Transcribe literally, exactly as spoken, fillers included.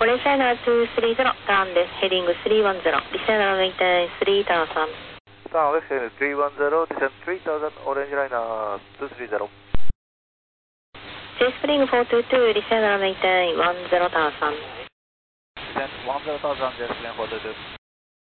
フォレサイナーにさんゼロ、ターンです。ヘディングさんいちゼロ、リセナーメインテナンスさんターンさん。 ターンレフトさんいちゼロ、ディセンさんさんゼロ、オレンジライナーにさんゼロ。 ジェイスプリングよんにに、リセナーメインテナンスさんゼロターンさん。 ディセンさんゼロターンさん、ジェイスプリングよんにに。